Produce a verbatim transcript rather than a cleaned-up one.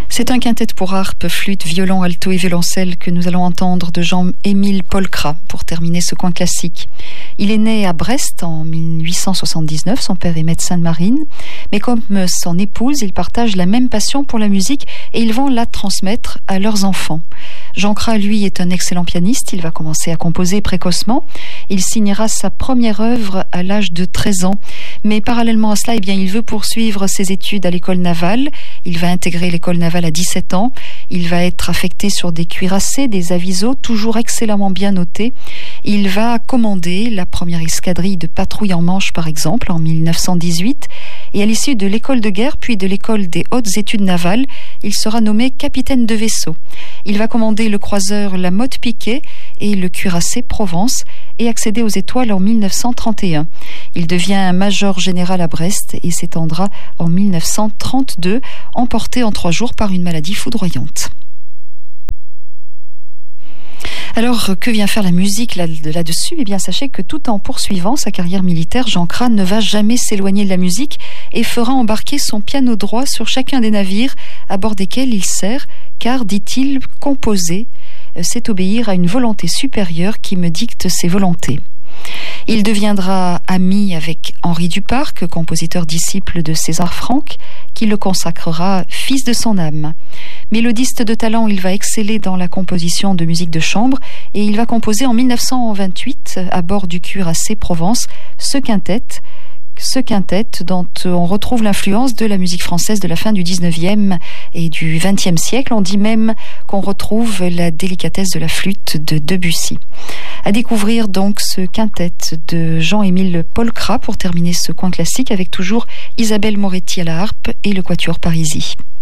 C'est un quintet pour harpe, flûte, violon, alto et violoncelle que nous allons entendre de Jean-Émile Polkra pour terminer ce coin classique. Il est né à Brest en mille huit cent soixante-dix-neuf, son père est médecin de marine, mais comme son épouse, ils partagent la même passion pour la musique et ils vont la transmettre à leurs enfants. Jean Cras, lui, est un excellent pianiste, il va commencer à composer précocement, il signera sa première œuvre à l'âge de treize ans, mais parallèlement à cela, eh bien, il veut poursuivre ses études à l'école navale, il va intégrer l'école navale à dix-sept ans, il va être affecté sur des cuirassés, des avisos, toujours excellemment bien notés. Il va commander la première escadrille de patrouille en Manche, par exemple, en mille neuf cent dix-huit, et à l'issue de l'école de guerre, puis de l'école des hautes études navales, il sera nommé capitaine de vaisseau. Il va commander le croiseur La Motte Piquet et le cuirassé Provence et accéder aux étoiles en mille neuf cent trente et un. Il devient major général à Brest et s'étendra en mille neuf cent trente-deux, emporté en trois jours par une maladie foudroyante. Alors, que vient faire la musique là, là-dessus ? Eh bien, sachez que tout en poursuivant sa carrière militaire, Jean Cras ne va jamais s'éloigner de la musique et fera embarquer son piano droit sur chacun des navires à bord desquels il sert, car, dit-il, composer, c'est obéir à une volonté supérieure qui me dicte ses volontés. Il deviendra ami avec Henri Duparc, compositeur disciple de César Franck, qui le consacrera fils de son âme. Mélodiste de talent, il va exceller dans la composition de musique de chambre et il va composer en mille neuf cent vingt-huit, à bord du cuirassé Provence, ce quintet, ce quintet dont on retrouve l'influence de la musique française de la fin du dix-neuvième et du vingtième siècle. On dit même qu'on retrouve la délicatesse de la flûte de Debussy. À découvrir donc ce quintet de Jean-Émile Polkra pour terminer ce coin classique avec toujours Isabelle Moretti à la harpe et le quatuor Parisi.